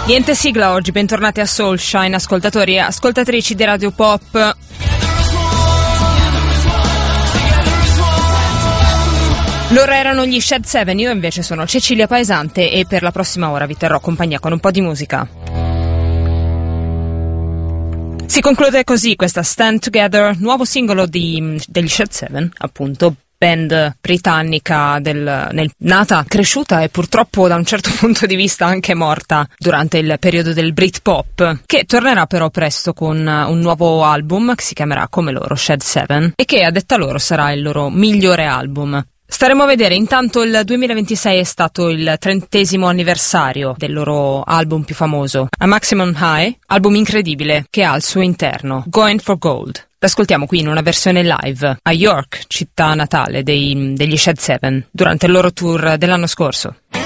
Niente sigla oggi, bentornati a Soulshine, ascoltatori e ascoltatrici di Radio Pop. Loro erano gli Shed 7, io invece sono Cecilia Paesante e per la prossima ora vi terrò compagnia con un po' di musica. Si conclude così questa Stand Together, nuovo singolo degli Shed 7, appunto, band britannica nata, cresciuta e purtroppo da un certo punto di vista anche morta durante il periodo del Britpop, che tornerà però presto con un nuovo album che si chiamerà come loro, Shed 7, e che a detta loro sarà il loro migliore album. Staremo a vedere. Intanto il 2026 è stato il 30° anniversario del loro album più famoso, A Maximum High, album incredibile che ha al suo interno Going for Gold. L'ascoltiamo qui in una versione live a York, città natale degli Shed 7, durante il loro tour dell'anno scorso.